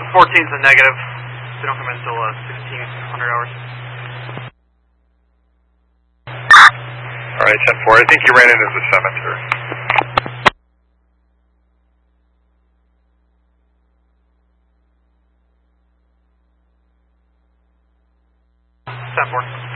14's a negative. They don't come in until 1600 hours. Alright, 10-4. I think you ran into the 7th here. Ten 4.